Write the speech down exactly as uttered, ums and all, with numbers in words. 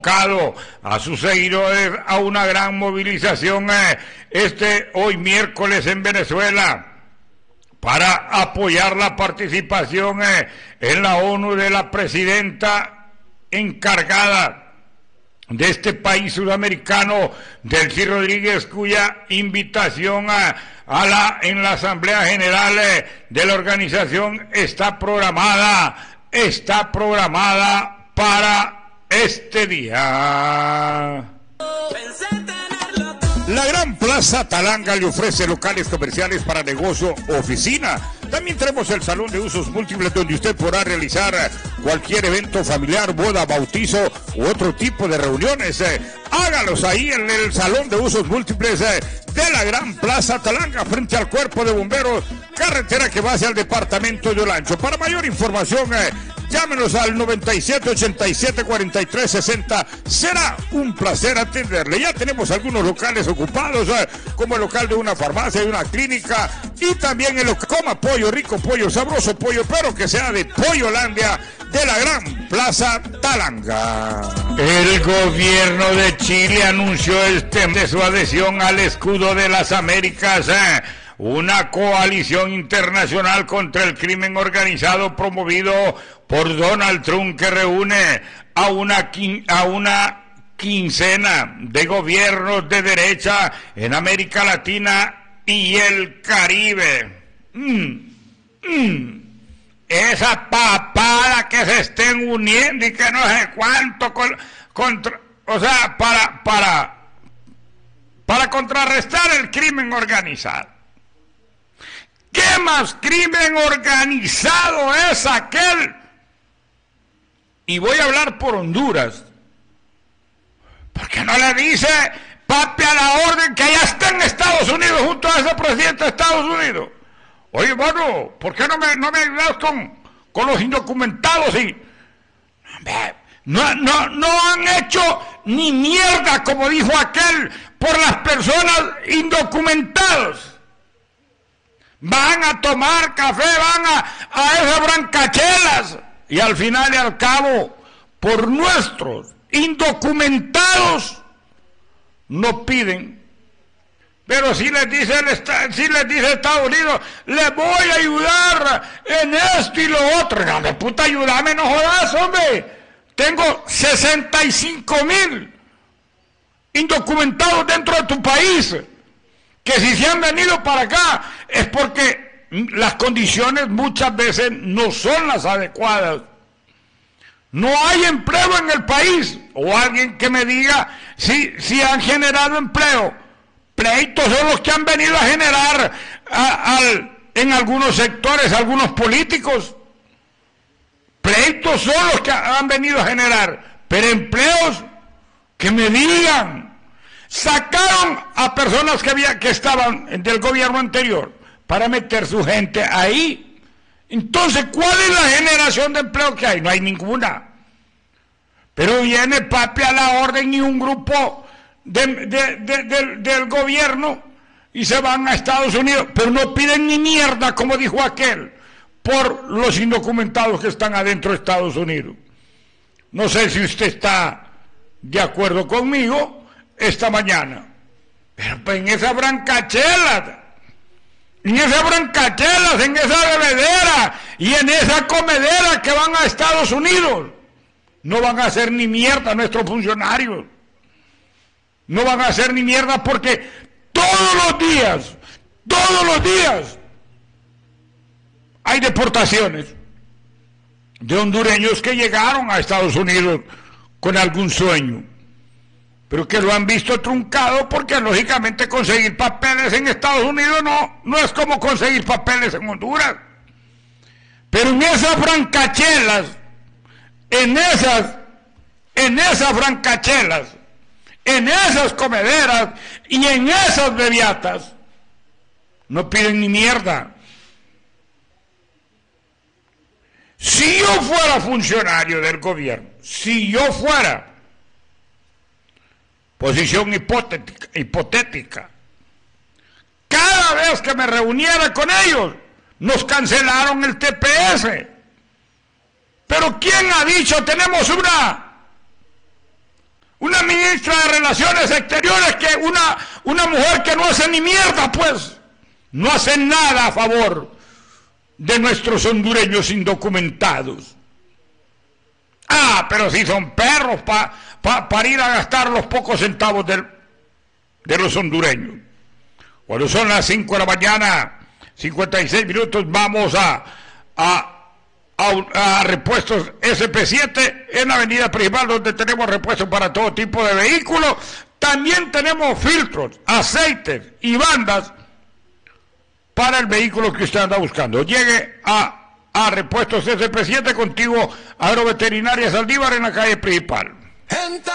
a sus seguidores a una gran movilización eh, este hoy miércoles en Venezuela para apoyar la participación eh, en la ONU de la presidenta encargada de este país sudamericano, Delcy Rodríguez, cuya invitación a, a la en la Asamblea General eh, de la organización está programada, está programada para este día. La Gran Plaza Talanga le ofrece locales comerciales para negocio o oficina. También tenemos el salón de usos múltiples donde usted podrá realizar cualquier evento familiar, boda, bautizo u otro tipo de reuniones. Hágalos ahí en el salón de usos múltiples de la Gran Plaza Talanga, frente al Cuerpo de Bomberos, carretera que va hacia el departamento de Olancho. Para mayor información, llámenos al noventa y siete, ochenta y siete, cuarenta y tres, sesenta. Será un placer atenderle. Ya tenemos algunos locales ocupados, eh, como el local de una farmacia, de una clínica, y también el local Coma Pollo, rico pollo, sabroso pollo, pero que sea de Pollolandia, de la Gran Plaza Talanga. El gobierno de Chile anunció este de su adhesión al escudo de las Américas, eh, una coalición internacional contra el crimen organizado promovido por Donald Trump, que reúne a una, a una quincena de gobiernos de derecha en América Latina y el Caribe. Mm, mm. Esa papada que se estén uniendo y que no sé cuánto con, contra, o sea, para, para, para contrarrestar el crimen organizado. ¿Qué más crimen organizado es aquel? Y voy a hablar por Honduras. ¿Por qué no le dice papi a la orden que ya está en Estados Unidos junto a ese presidente de Estados Unidos? Oye, bueno, ¿por qué no me, no me ayudas con, con los indocumentados? Y no, no, no han hecho ni mierda, como dijo aquel, por las personas indocumentadas. Van a tomar café, van a, a esas brancachelas, y al final y al cabo, por nuestros indocumentados, no piden. Pero si les dice el si les dice Estados Unidos, les voy a ayudar en esto y lo otro. No, de puta, ayúdame, no jodas, hombre. Tengo sesenta y cinco mil indocumentados dentro de tu país, que si se han venido para acá es porque las condiciones muchas veces no son las adecuadas. No hay empleo en el país. O alguien que me diga si, si han generado empleo. Pleitos son los que han venido a generar a, al, en algunos sectores, algunos políticos. Pleitos son los que han venido a generar. Pero empleos, que me digan. Sacaron a personas que, había, que estaban del gobierno anterior para meter su gente ahí. Entonces, ¿cuál es la generación de empleo que hay? No hay ninguna. Pero viene papi a la orden y un grupo de, de, de, de, del gobierno y se van a Estados Unidos, pero no piden ni mierda, como dijo aquel, por los indocumentados que están adentro de Estados Unidos. No sé si usted está de acuerdo conmigo esta mañana, pero pues en esa brancachela, en esas brancachelas, en esa bebedera y en esa comedera que van a Estados Unidos, no van a hacer ni mierda nuestros funcionarios. No van a hacer ni mierda porque todos los días, todos los días, hay deportaciones de hondureños que llegaron a Estados Unidos con algún sueño, pero que lo han visto truncado porque lógicamente conseguir papeles en Estados Unidos no, no es como conseguir papeles en Honduras. Pero en esas francachelas, en esas, en esas francachelas, en esas comederas y en esas bebiatas, no piden ni mierda. Si yo fuera funcionario del gobierno, si yo fuera, posición hipotética, hipotética, cada vez que me reuniera con ellos, nos cancelaron el T P S. Pero ¿quién ha dicho tenemos una ministra de Relaciones Exteriores, que una, una mujer que no hace ni mierda, pues, no hace nada a favor de nuestros hondureños indocumentados. Ah, pero si son perros para pa, pa ir a gastar los pocos centavos del, de los hondureños. Cuando son las cinco de la mañana, cincuenta y seis minutos, vamos a, a, a, a repuestos ese pe siete en la avenida principal, donde tenemos repuestos para todo tipo de vehículos. También tenemos filtros, aceites y bandas para el vehículo que usted anda buscando. Llegue a a Repuestos ese pe siete, contigo Agroveterinaria Saldívar en la calle principal.